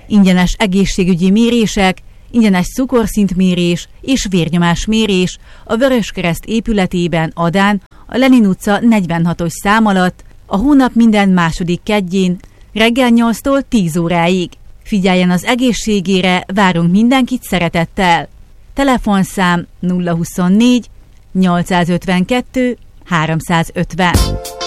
ingyenes egészségügyi mérések, ingyenes cukorszintmérés és vérnyomásmérés a Vöröskereszt épületében Adán, a Lenin utca 46-os szám alatt, a hónap minden második kedjén, reggel 8-tól 10 óráig. Figyeljen az egészségére, várunk mindenkit szeretettel. Telefonszám 024 852 350.